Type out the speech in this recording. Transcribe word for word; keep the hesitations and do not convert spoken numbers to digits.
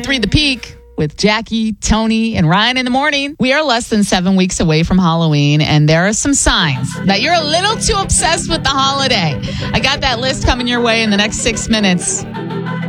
three The Peak with Jackie, Tony, and Ryan in the morning. We are less than seven weeks away from Halloween, and there are some signs that you're a little too obsessed with the holiday. I got that list coming your way in the next six minutes.